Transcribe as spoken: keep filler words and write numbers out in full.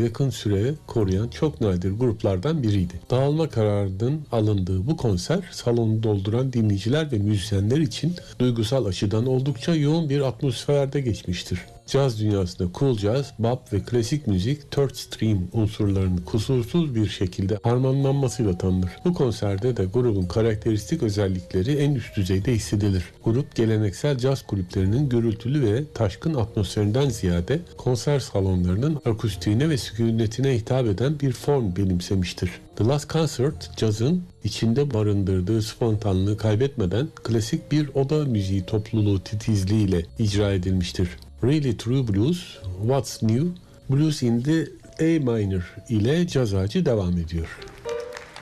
yakın süre koruyan çok nadir gruplardan biriydi. Dağılma kararının alındığı bu konser salonu dolduran dinleyiciler ve müzisyenler için duygusal açıdan oldukça yoğun bir atmosferde geçmiştir. Caz dünyasında cool jazz, bop ve klasik müzik third stream unsurlarının kusursuz bir şekilde harmanlanmasıyla tanınır. Bu konserde de grubun karakteristik özellikleri en üst düzeyde hissedilir. Grup geleneksel caz kulüplerinin gürültülü ve taşkın atmosferinden ziyade konser salonlarının akustiğine ve sükunetine hitap eden bir form benimsemiştir. The Last Concert, cazın içinde barındırdığı spontanlığı kaybetmeden klasik bir oda müziği topluluğu titizliğiyle icra edilmiştir. Really True Blues, What's New, Blues in the A Minor ile caz ağacı devam ediyor.